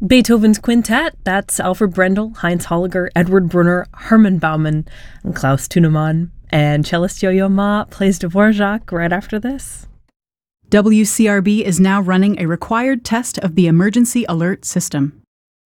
Beethoven's Quintet, that's Alfred Brendel, Heinz Holliger, Edward Brunner, Hermann Baumann, and Klaus Tunemann. And cellist Yo-Yo Ma plays Dvorak right after this. WCRB is now running a required test of the emergency alert system.